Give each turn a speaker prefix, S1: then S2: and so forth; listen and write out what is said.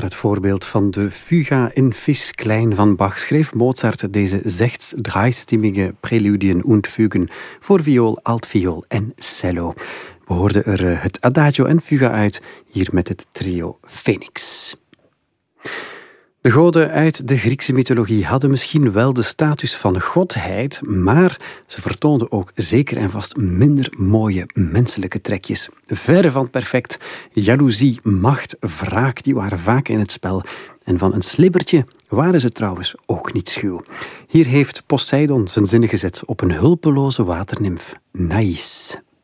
S1: het voorbeeld van de Fuga in Fis klein van Bach schreef Mozart deze 6 draaistimmige preludien und fugen voor viool, altviool en cello. We hoorden er het Adagio en Fuga uit, hier met het trio Phoenix. De goden uit de Griekse mythologie hadden misschien wel de status van godheid, maar ze vertoonden ook zeker en vast minder mooie menselijke trekjes. Verre van perfect, jaloezie, macht, wraak, die waren vaak in het spel. En van een slibbertje waren ze trouwens ook niet schuw. Hier heeft Poseidon zijn zinnen gezet op een hulpeloze waternimf, Naïs.